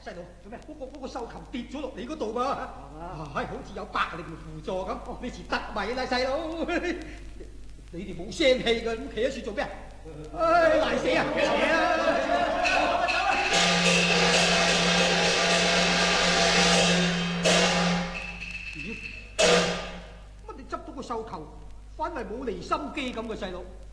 細佬做咩？嗰個繡球跌咗落你嗰度噃，好似有百靈輔助咁，你似得米啦細佬。你哋冇聲氣㗎，咁企喺處做咩啊？賴死啊！咦？乜你執到個繡球，反為冇離心機咁嘅細佬？